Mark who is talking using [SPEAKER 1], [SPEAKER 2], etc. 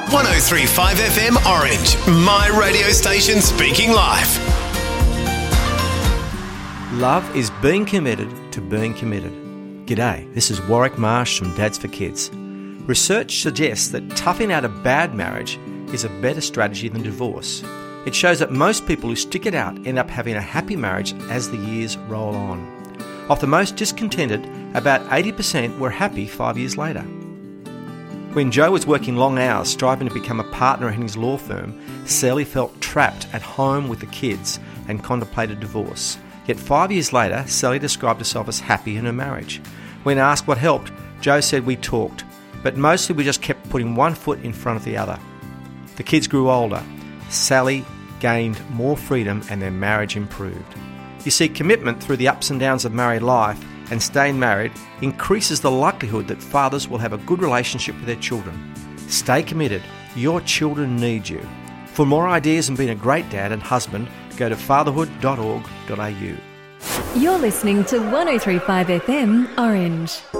[SPEAKER 1] 103.5 FM Orange, my radio station speaking life.
[SPEAKER 2] Love is being committed to being committed. G'day, this is Warwick Marsh from Dads for Kids. Research suggests that toughing out a bad marriage is a better strategy than divorce. It shows that most people who stick it out end up having a happy marriage as the years roll on. Of the most discontented, about 80% were happy 5 years later. When Joe was working long hours striving to become a partner in his law firm, Sally felt trapped at home with the kids and contemplated divorce. Yet 5 years later, Sally described herself as happy in her marriage. When asked what helped, Joe said, "We talked, but mostly we just kept putting one foot in front of the other." The kids grew older. Sally gained more freedom and their marriage improved. You see, commitment through the ups and downs of married life and staying married increases the likelihood that fathers will have a good relationship with their children. Stay committed. Your children need you. For more ideas on being a great dad and husband, go to fatherhood.org.au.
[SPEAKER 3] You're listening to 103.5 FM Orange.